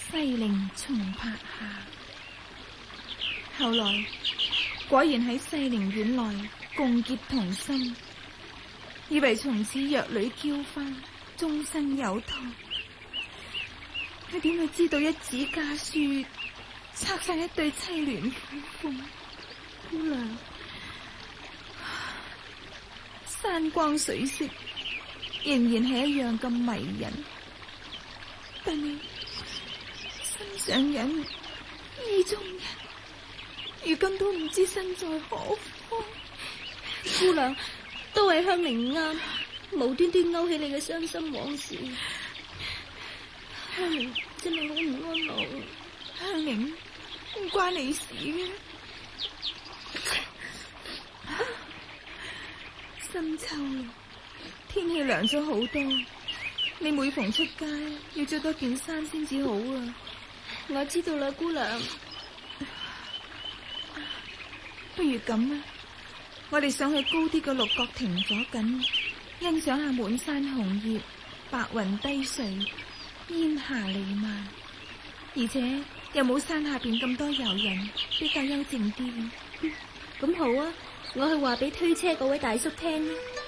西陵松柏下。後來果然喺西陵院內共結同心，以為從此弱女嬌花，終身有託。佢點會知道一紙家書拆散一對淒戀夫婦？姑娘，山光水色仍然係一樣咁迷人，但你心上人意中人，如今都唔知身在何方。 姑娘，都係香菱唔啱，無端端勾起你嘅傷心往事。香菱真係好唔安樂。 香菱唔關你事嘅。深秋天氣涼咗好多，你每逢出街要着多件衫先至好啊。 我知道啦，姑娘。 不如咁啊，我哋上去高啲嘅鹿角亭左近，欣賞下滿山紅葉，白雲低垂，煙霞彌漫，而且又冇山下邊咁多遊人，比較幽靜啲。 咁好啊，我去話俾推車嗰位大叔聽。